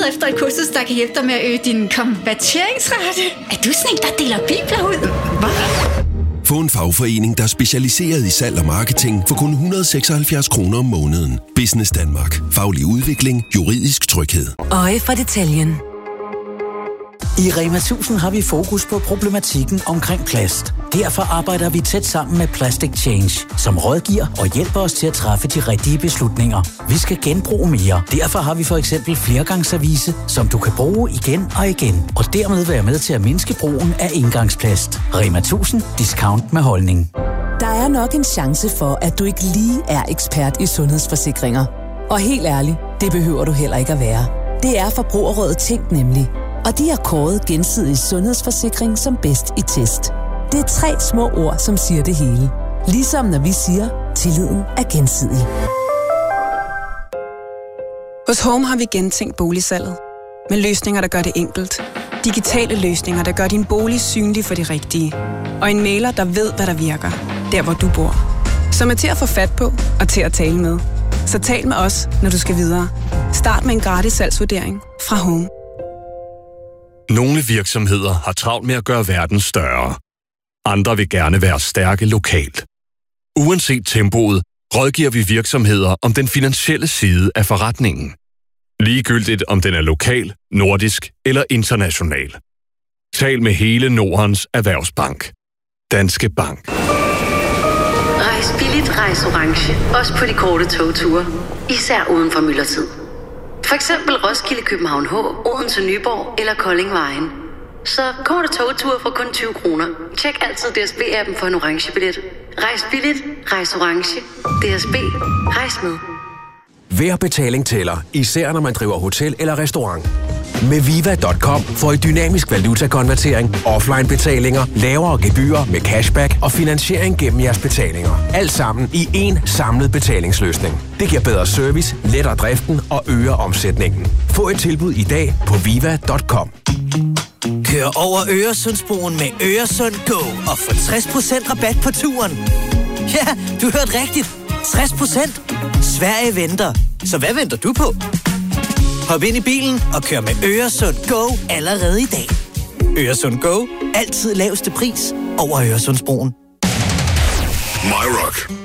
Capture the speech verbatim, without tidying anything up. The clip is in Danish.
efter et kursus, der kan hjælpe dig med at øge din konverteringsrate. Er du sådan en, der deler bibler ud? Hvad? Få en fagforening, der er specialiseret i salg og marketing for kun et hundrede og seksoghalvfjerds kroner om måneden. Business Danmark. Faglig udvikling. Juridisk tryghed. Øje for detaljen. I Rema tusind har vi fokus på problematikken omkring plast. Derfor arbejder vi tæt sammen med Plastic Change, som rådgiver og hjælper os til at træffe de rigtige beslutninger. Vi skal genbruge mere. Derfor har vi for eksempel flergangsservice, som du kan bruge igen og igen, og dermed være med til at mindske brugen af engangsplast. Rema tusind. Discount med holdning. Der er nok en chance for, at du ikke lige er ekspert i sundhedsforsikringer. Og helt ærligt, det behøver du heller ikke at være. Det er Forbrugerrådet Tænk nemlig. Og de har kåret Gensidig Sundhedsforsikring som bedst i test. Det er tre små ord, som siger det hele. Ligesom når vi siger, tilliden er gensidig. Hos Home har vi gentænkt boligsalget. Med løsninger, der gør det enkelt. Digitale løsninger, der gør din bolig synlig for de rigtige. Og en mailer, der ved, hvad der virker. Der, hvor du bor. Som er til at få fat på og til at tale med. Så tal med os, når du skal videre. Start med en gratis salgsvurdering fra Home. Nogle virksomheder har travlt med at gøre verden større. Andre vil gerne være stærke lokalt. Uanset tempoet, rådgiver vi virksomheder om den finansielle side af forretningen. Ligegyldigt om den er lokal, nordisk eller international. Tal med hele Nordens Erhvervsbank. Danske Bank. Rejs billigt, rejs orange. Også på de korte togture. Især uden for myldretid. For eksempel Roskilde, København H, Odense, Nyborg eller Kolding Vejen. Så korte togture for kun tyve kroner. Tjek altid D S B-appen for en orange billet. Rejs billigt, rejs orange. D S B. Rejs med. Hver betaling tæller, især når man driver hotel eller restaurant. Med Viva punktum com får I dynamisk valutakonvertering, offline betalinger, lavere gebyrer med cashback og finansiering gennem jeres betalinger. Alt sammen i én samlet betalingsløsning. Det giver bedre service, letter driften og øger omsætningen. Få et tilbud i dag på Viva punktum com. Kør over Øresundsbroen med Øresund Go og få tres procent rabat på turen. Ja, du hørte rigtigt. tres procent. Sverige venter. Så hvad venter du på? Hop ind i bilen og kør med Øresund Go allerede i dag. Øresund Go. Altid laveste pris over Øresundsbroen. My Rock.